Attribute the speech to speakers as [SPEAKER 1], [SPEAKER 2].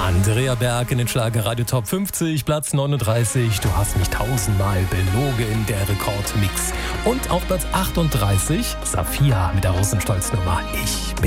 [SPEAKER 1] Andrea Berg in den Schlagerradio Top 50, Platz 39. Du hast mich tausendmal belogen, der Rekordmix. Und auf Platz 38 Safia mit der Rosenstolz-Nummer Ich bin